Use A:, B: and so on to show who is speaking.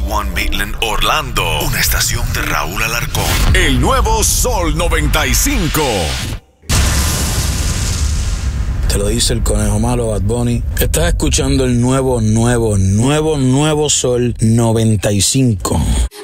A: 91 Midland, Orlando. Una estación de Raúl Alarcón.
B: El nuevo Sol 95.
C: Te lo dice el conejo malo, Bad Bunny. Estás escuchando el nuevo Sol 95.